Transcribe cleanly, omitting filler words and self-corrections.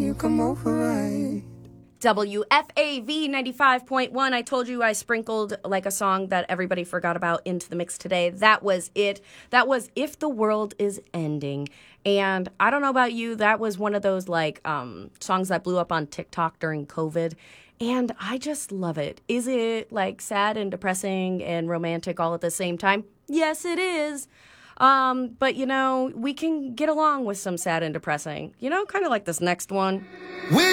you come over right? WFAV 95.1. I told you I sprinkled like a song that everybody forgot about into the mix today. That was it. That was If the World Is Ending. And I don't know about you, that was one of those like songs that blew up on TikTok during COVID. And I just love it. Is it like sad and depressing and romantic all at the same time? Yes, it is. But, you know, we can get along with some sad and depressing. You know, kind of like this next one.